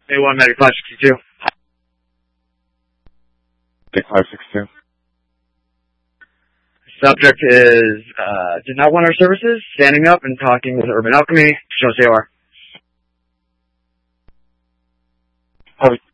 A1 Medic 562. Medic 562. Subject is, did not want our services, standing up and talking with Urban Alchemy. Show COR. Copy.